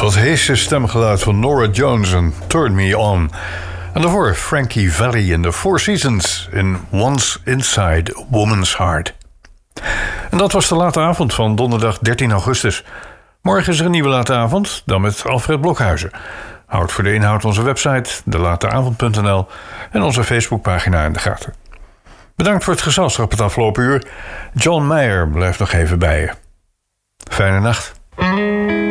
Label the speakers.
Speaker 1: Wat heese stemgeluid van Norah Jones en Turn Me On. En daarvoor Frankie Valli in The Four Seasons in Once Inside a Woman's Heart. En dat was de late avond van donderdag 13 augustus. Morgen is er een nieuwe late avond, dan met Alfred Blokhuizen. Houd voor de inhoud onze website, delateavond.nl en onze Facebookpagina in de gaten. Bedankt voor het gezelschap het afgelopen uur. John Mayer blijft nog even bij je. Fijne nacht.